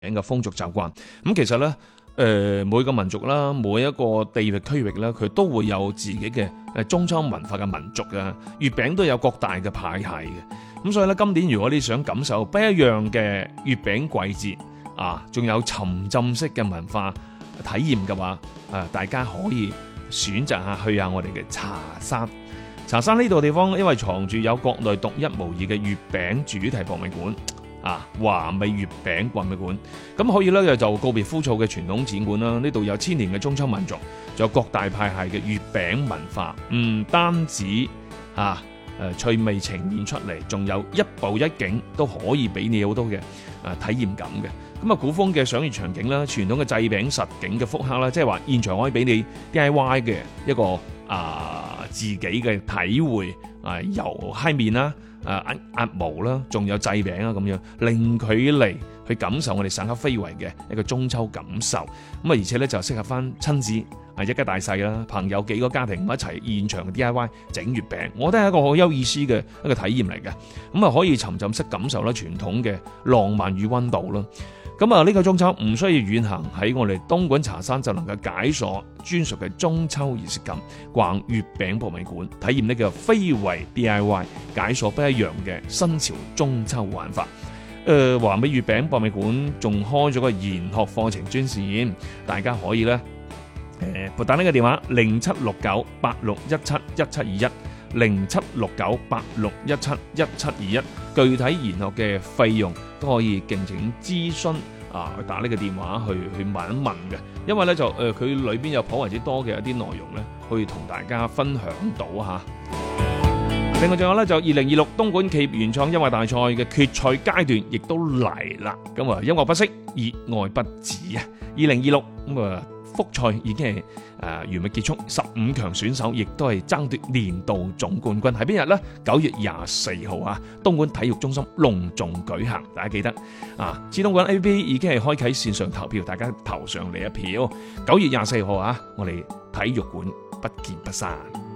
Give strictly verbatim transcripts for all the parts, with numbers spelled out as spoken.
嘅風俗習慣。咁其實咧，誒、呃、每個民族啦，每一個地域區域咧，佢都會有自己嘅誒中秋文化嘅民族啊。月餅都有各大嘅派系嘅。咁所以咧，今年如果你想感受不一樣嘅月餅季節啊，仲有沉浸式嘅文化體驗嘅話，啊，大家可以選擇下去下我哋嘅茶山。茶山呢度地方，因為藏住有國內獨一無二嘅月餅主題博物館啊，華美月餅博物館，咁可以咧就告別枯燥嘅傳統展館啦。呢度有千年嘅中秋民族，仲有各大派系嘅月餅文化，唔單止啊誒趣味呈現出嚟，仲有一步一景都可以俾你好多嘅誒體驗感嘅。咁啊，古風嘅賞月場景啦，傳統嘅製餅實景嘅復刻啦，即係話現場可以俾你 D I Y 嘅一個啊、呃、自己嘅體會啊，油閪麵啦，啊壓壓模啦，仲有製餅啊咁樣，零距離去感受我哋省克非遺嘅一個中秋感受。咁啊，而且咧就適合翻親子啊，一家大細啦，朋友幾個家庭一齊現場 D I Y 整月餅，我覺得係一個好有意思嘅一個體驗嚟嘅。咁啊，可以沉浸式感受啦傳統嘅浪漫與溫度啦。咁啊，呢個中秋唔需要遠行，喺我哋東莞茶山就能夠解鎖專屬嘅中秋儀式感，逛月餅博物館，體驗呢個非遺 D I Y， 解鎖不一樣嘅新潮中秋玩法。誒、呃，華美月餅博物館仲開咗個研學課程專線，大家可以咧誒撥打呢個電話零七六九八六一七一七二一。零七六九八六一七一七二一，具體研學嘅費用都可以敬請諮詢啊，打呢個電話去去問一問嘅，因為咧就誒佢裏邊有頗為之多嘅一啲內容咧，可以同大家分享到嚇。另外仲有咧就二零二六東莞企業原創音樂大賽嘅決賽階段亦都嚟啦，咁啊音樂不息，熱愛不止啊！二零二六咁啊複賽已經係誒完美結束，十五強選手亦都係爭奪年度總冠軍，喺邊日呢？九月廿四號啊，東莞體育中心隆重舉行，大家記得啊！知東莞 A P P 已經係開啟線上投票，大家投上嚟一票。九月廿四號啊，我哋體育館不見不散。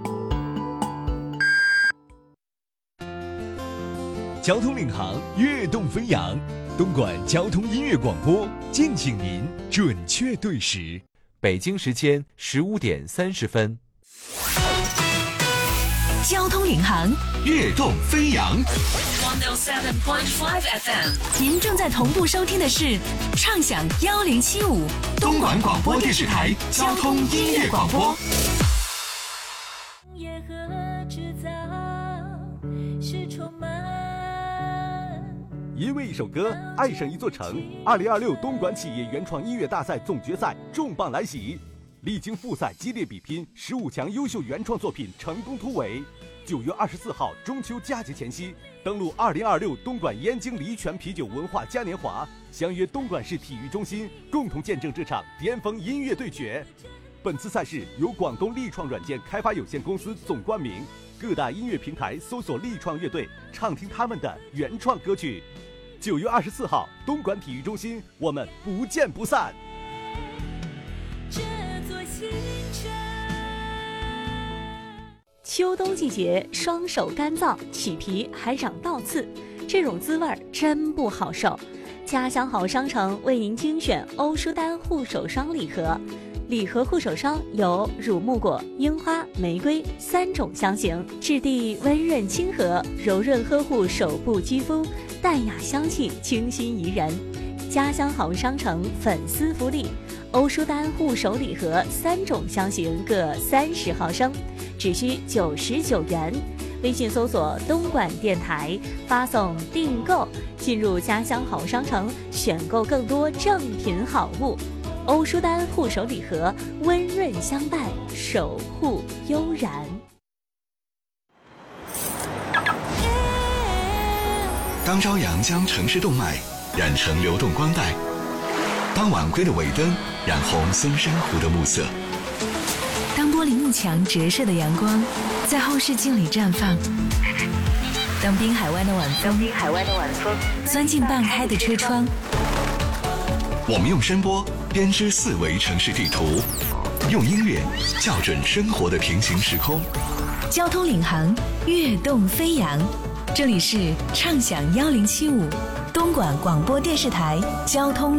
交通領航，躍動飛揚，東莞交通音樂廣播，敬請您準確對時。 北京時間十五點三十分。 交通領航， 躍動飛揚。 一零七點五 F M， 您正在同步收聽的是暢享一零七五東莞廣播電視台交通音樂廣播。 業和製造是充滿。 因為一首歌，愛上一座城。二零二六東莞企業原創音樂大賽總決賽重磅來襲，歷經複賽激烈比拼，十五強優秀原創作品成功突圍。九月二十四號中秋佳節前夕，登陸二零二六東莞燕京黎泉啤酒文化嘉年華，相約東莞市體育中心，共同見證這場巔峰音樂對決。本次賽事由廣東力創軟件開發有限公司總冠名，各大音樂平台搜索力創樂隊，暢聽他們的原創歌曲。九月二十四號，東莞體育中心，我們不見不散。 這座新城。 秋冬季節，雙手乾燥，起皮還長倒刺，這種滋味真不好受。家鄉好商城為您精選歐舒丹護手霜禮盒，禮盒護手霜有乳木果、櫻花、玫瑰三種香型，質地溫潤親和，柔潤呵護手部肌膚，淡雅香氣清新宜人。家鄉好商城粉絲福利，歐舒丹護手禮盒三種香型各三十毫升，只需九十九元。微信搜索東莞電台，發送訂購，進入家鄉好商城，選購更多正品好物。歐舒丹護手禮盒，溫潤相伴，守護悠然。 當朝陽將城市動脈染成流動光帶，當晚歸的尾燈染紅松山湖的暮色， 當玻璃幕牆折射的陽光在後視鏡裡綻放，當濱海灣的晚風，濱海灣的晚風鑽進半開的車窗， 我們用聲波編織四維城市地圖，用音樂校準生活的平行時空。 交通領航，躍動飛揚。這裡是暢享一零七五東莞廣播電視台交通